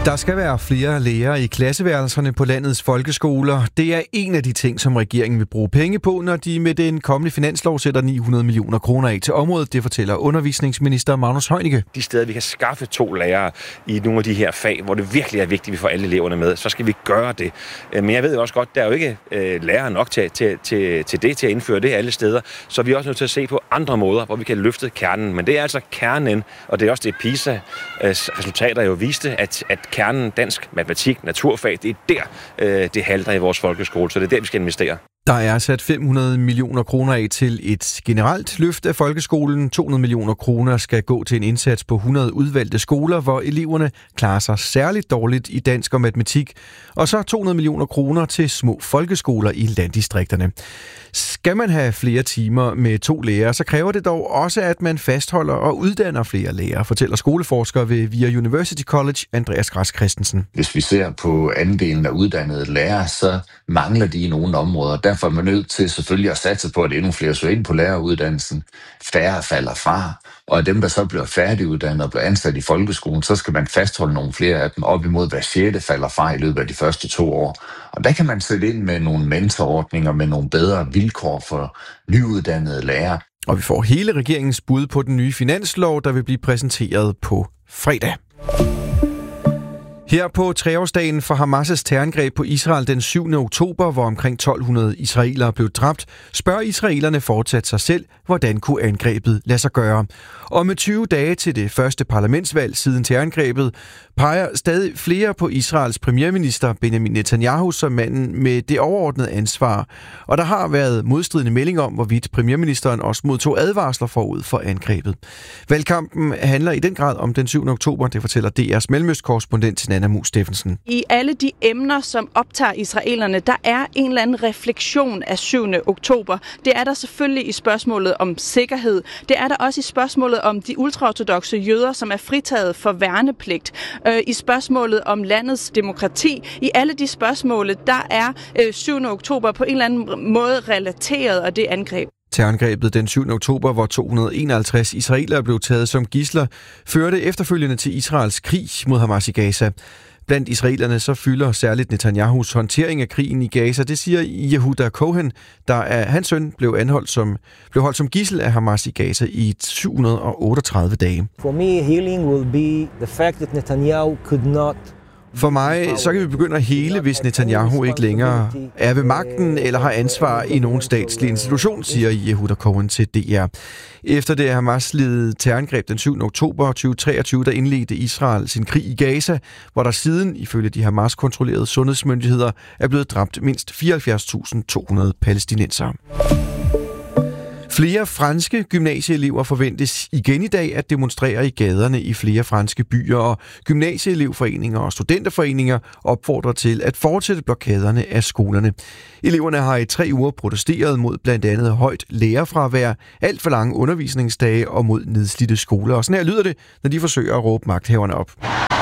Der skal være flere lærere i klasseværelserne på landets folkeskoler. Det er en af de ting, som regeringen vil bruge penge på, når de med den kommende finanslov sætter 900 millioner kroner af til området. Det fortæller undervisningsminister Magnus Heunicke. De steder, vi kan skaffe 2 lærere i nogle af de her fag, hvor det virkelig er vigtigt, at vi får alle eleverne med, så skal vi gøre det. Men jeg ved også godt, der er jo ikke lærere nok til at indføre det alle steder. Så vi er også nødt til at se på andre måder, hvor vi kan løfte kernen. Men det er altså kernen, og det er også det PISA-resultater jo viste, at kernen, dansk, matematik, naturfag, det er der, det halter i vores folkeskole, så det er der, vi skal investere. Der er sat 500 millioner kroner af til et generelt løft af folkeskolen. 200 millioner kroner skal gå til en indsats på 100 udvalgte skoler, hvor eleverne klarer sig særligt dårligt i dansk og matematik. Og så 200 millioner kroner til små folkeskoler i landdistrikterne. Skal man have flere timer med 2 lærere, så kræver det dog også, at man fastholder og uddanner flere lærere, fortæller skoleforsker ved VIA University College, Andreas Græs Christensen. Hvis vi ser på andelen af uddannede lærere, så mangler de i nogle områder. Derfor er man nødt til selvfølgelig at satse på, at endnu flere søger ind på læreruddannelsen. Færre falder fra, og af dem, der så bliver færdiguddannet og bliver ansat i folkeskolen, så skal man fastholde nogle flere af dem. Op imod hver 6. falder fra i løbet af de første 2 år. Og der kan man sætte ind med nogle mentorordninger, med nogle bedre vilkår for nyuddannede lærere. Og vi får hele regeringens bud på den nye finanslov, der vil blive præsenteret på fredag. Her på 3-årsdagen for Hamas' terrorangreb på Israel den 7. oktober, hvor omkring 1200 israelere blev dræbt, spørger israelerne fortsat sig selv, hvordan kunne angrebet lade sig gøre. Og med 20 dage til det første parlamentsvalg siden terrorangrebet, peger stadig flere på Israels premierminister Benjamin Netanyahu som manden med det overordnede ansvar. Og der har været modstridende meldinger om, hvorvidt premierministeren også modtog advarsler forud for angrebet. Valgkampen handler i den grad om den 7. oktober, det fortæller DR's mellemøstkorrespondent Nanna Mus Steffensen. I alle de emner, som optager israelerne, der er en eller anden refleksion af 7. oktober. Det er der selvfølgelig i spørgsmålet om sikkerhed. Det er der også i spørgsmålet om de ultraortodokse jøder, som er fritaget for værnepligt. I spørgsmålet om landets demokrati. I alle de spørgsmål, der er 7. oktober på en eller anden måde relateret af det angreb. Terrorangrebet den 7. oktober, hvor 251 israelere blev taget som gidsler, førte efterfølgende til Israels krig mod Hamas i Gaza. Blandt israelerne så fylder særligt Netanyahus håndtering af krigen i Gaza. Det siger Yehuda Cohen, der er hans søn blev holdt som gidsel af Hamas i Gaza i 738 dage. For me, healing will be the fact that Netanyahu could not. For mig, så kan vi begynde at hele, hvis Netanyahu ikke længere er ved magten eller har ansvar i nogen statslig institution, siger Yehuda Cohen til DR. Efter det Hamas-ledede terrorangreb den 7. oktober 2023, der indledte Israel sin krig i Gaza, hvor der siden, ifølge de Hamas-kontrollerede sundhedsmyndigheder, er blevet dræbt mindst 74.200 palæstinensere. Flere franske gymnasieelever forventes igen i dag at demonstrere i gaderne i flere franske byer, og gymnasieelevforeninger og studenterforeninger opfordrer til at fortsætte blokaderne af skolerne. Eleverne har i 3 uger protesteret mod blandt andet højt lærerfravær, alt for lange undervisningsdage og mod nedslidte skoler. Og sådan her lyder det, når de forsøger at råbe magthaverne op.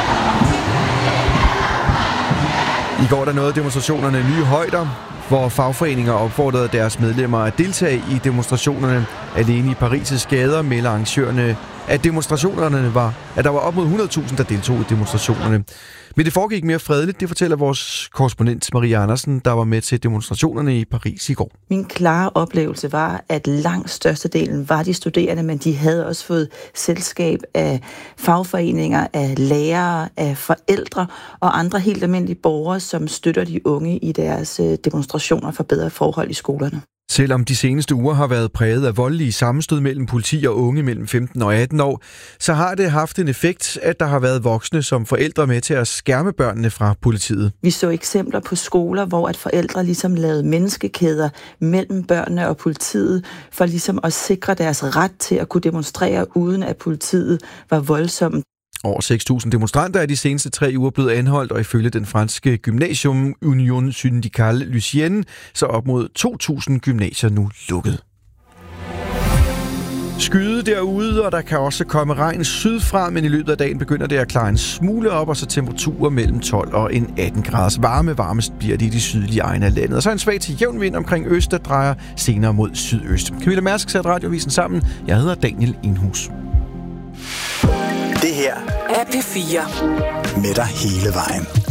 I går der nåede demonstrationerne nye højder, hvor fagforeninger opfordrede deres medlemmer at deltage i demonstrationerne. Alene i Paris' gader melder arrangørerne, at der var op mod 100.000, der deltog i demonstrationerne. Men det foregik mere fredeligt, det fortæller vores korrespondent Maria Andersen, der var med til demonstrationerne i Paris i går. Min klare oplevelse var, at langt størstedelen var de studerende, men de havde også fået selskab af fagforeninger, af lærere, af forældre og andre helt almindelige borgere, som støtter de unge i deres demonstrationer for bedre forhold i skolerne. Selvom de seneste uger har været præget af voldelige sammenstød mellem politi og unge mellem 15 og 18 år, så har det haft en effekt, at der har været voksne som forældre med til at skærme børnene fra politiet. Vi så eksempler på skoler, hvor at forældre ligesom lavede menneskekæder mellem børnene og politiet, for ligesom at sikre deres ret til at kunne demonstrere, uden at politiet var voldsomme. Over 6.000 demonstranter er de seneste 3 uger blevet anholdt, og ifølge den franske Gymnasium Union Syndicale Lucienne, så op mod 2.000 gymnasier nu lukket. Skyde derude, og der kan også komme regn sydfra, men i løbet af dagen begynder det at klare en smule op, og så temperaturer mellem 12 og 18 graders varme. Varmest bliver det i de sydlige egne af landet. Og så en svag til jævn vind omkring øst, der drejer senere mod sydøst. Camilla Mærsk satte Radioavisen sammen. Jeg hedder Daniel Enhus. Det her er P4. Med dig hele vejen.